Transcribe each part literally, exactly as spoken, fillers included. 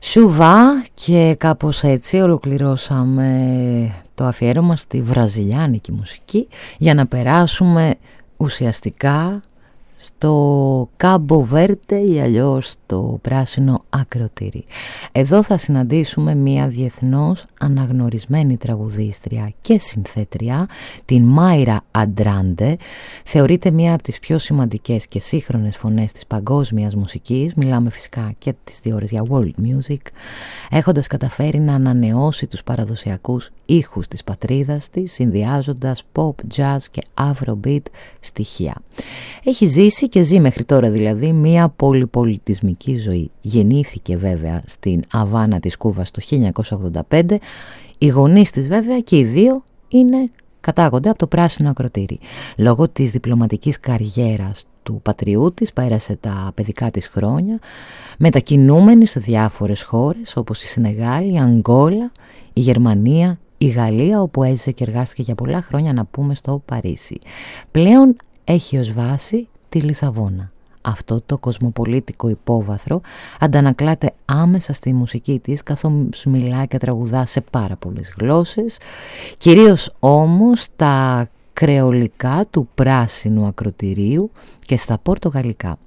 Σουβά, και κάπως έτσι ολοκληρώσαμε το αφιέρωμα στη βραζιλιάνικη μουσική για να περάσουμε ουσιαστικά στο Κάμπο Βέρντε ή αλλιώς στο πράσινο ακροτήρι. Εδώ θα συναντήσουμε μία διεθνώς αναγνωρισμένη τραγουδίστρια και συνθέτρια, την Μάιρα Αντράντε. Θεωρείται μία από τις πιο σημαντικές και σύγχρονες φωνές της παγκόσμιας μουσικής. Μιλάμε φυσικά και τις δύο ώρες για world music, έχοντας καταφέρει να ανανεώσει τους παραδοσιακούς ήχους της πατρίδας της, συνδυάζοντας pop, jazz και afrobeat στοιχεία. Έχει ζήσει και ζει μέχρι τώρα δηλαδή μία πολυπολιτισμική ζωή. Γεννήθηκε βέβαια στην Αβάνα της Κούβας το χίλια εννιακόσια ογδόντα πέντε. Οι γονείς της βέβαια και οι δύο είναι κατάγονται από το πράσινο ακροτήρι. Λόγω της διπλωματικής καριέρας του πατριού της πέρασε τα παιδικά της χρόνια μετακινούμενη σε διάφορες χώρες όπως η Σενεγάλη, η Αγγόλα, η Γερμανία, η Γαλλία, όπου έζησε και εργάστηκε για πολλά χρόνια, να πούμε, στο Παρίσι. Πλέον έχει ως βάση τη Λισαβόνα. Αυτό το κοσμοπολίτικο υπόβαθρο αντανακλάται άμεσα στη μουσική της, καθώς μιλάει και τραγουδά σε πάρα πολλές γλώσσες, κυρίως όμως τα κρεολικά του πράσινου ακροτηρίου και στα πορτογαλικά.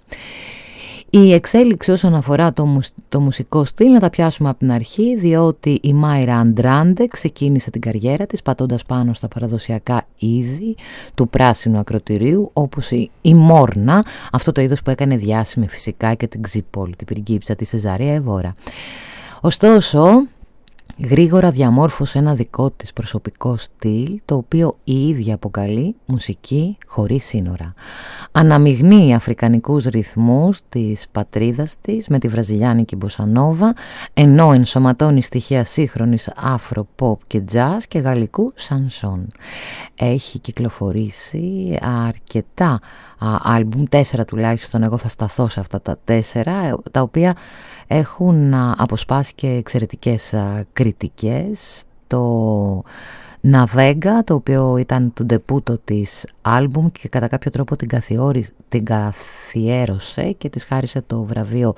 Η εξέλιξη όσον αφορά το, μουσ, το μουσικό στυλ να τα πιάσουμε από την αρχή, διότι η Μάιρα Αντράντε ξεκίνησε την καριέρα της πατώντας πάνω στα παραδοσιακά είδη του πράσινου ακροτηρίου, όπως η, η Μόρνα, αυτό το είδος που έκανε διάσημη φυσικά και την Ξυπόλη, την πριγκίψα τη Σεζαρία Εβόρα. Ωστόσο, γρήγορα διαμόρφωσε ένα δικό της προσωπικό στυλ, το οποίο η ίδια αποκαλεί μουσική χωρίς σύνορα. Αναμειγνύει αφρικανικούς ρυθμούς της πατρίδας της με τη βραζιλιάνικη μποσανόβα, ενώ ενσωματώνει στοιχεία σύγχρονης αφρο, pop και jazz και γαλλικού σανσόν. Έχει κυκλοφορήσει αρκετά άλμπουμ, τέσσερα τουλάχιστον, εγώ θα σταθώ σε αυτά τα τέσσερα, τα οποία έχουν αποσπάσει και εξαιρετικές κριτικές. Το Ναβέγκα, το οποίο ήταν το ντεπούτο της άλμπουμ και κατά κάποιο τρόπο την, την καθιέρωσε και της χάρισε το βραβείο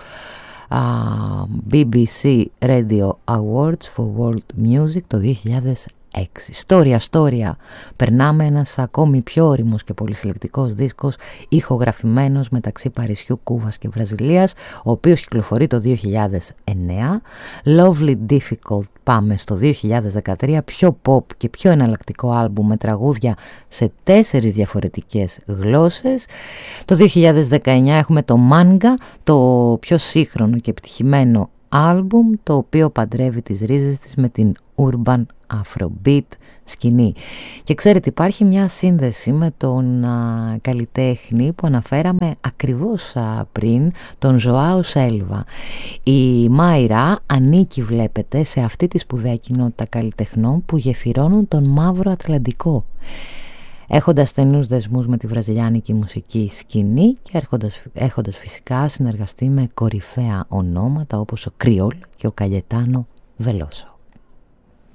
uh, μπι μπι σι Radio Awards for World Music το δύο χιλιάδες έξι. Στόρια, στόρια. Περνάμε ένας ακόμη πιο όριμος και πολυσυλλεκτικός δίσκος, ηχογραφημένος μεταξύ Παρισιού, Κούβας και Βραζιλίας, ο οποίος κυκλοφορεί το δύο χιλιάδες εννέα. Lovely Difficult, πάμε στο δύο χιλιάδες δεκατρία, πιο pop και πιο εναλλακτικό άλμπουμ με τραγούδια σε τέσσερις διαφορετικές γλώσσες. Το δύο χιλιάδες δεκαεννέα έχουμε το Manga, το πιο σύγχρονο και επιτυχημένο άλμπουμ, το οποίο παντρεύει τις ρίζες της με την urban afrobeat σκηνή. Και ξέρετε, υπάρχει μια σύνδεση με τον α, καλλιτέχνη που αναφέραμε ακριβώς α, πριν, τον Ζωάο Σέλβα. Η Μάιρα ανήκει, βλέπετε, σε αυτή τη σπουδαία κοινότητα καλλιτεχνών που γεφυρώνουν τον Μαύρο Ατλαντικό, έχοντας στενούς δεσμούς με τη βραζιλιάνικη μουσική σκηνή και έχοντας, έχοντας φυσικά συνεργαστεί με κορυφαία ονόματα όπως ο Κρυόλ και ο Καγετάνο Βελόσο.